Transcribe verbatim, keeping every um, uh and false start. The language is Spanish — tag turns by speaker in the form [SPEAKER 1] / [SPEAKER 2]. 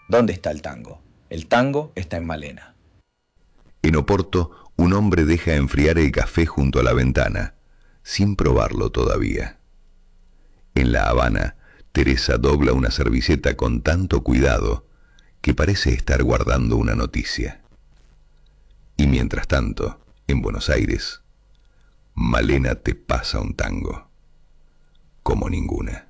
[SPEAKER 1] ¿Dónde está el tango? El tango está en Malena.
[SPEAKER 2] En Oporto, un hombre deja enfriar el café junto a la ventana, sin probarlo todavía. En La Habana, Teresa dobla una servilleta con tanto cuidado que parece estar guardando una noticia. Y mientras tanto, en Buenos Aires, Malena te pasa un tango como ninguna.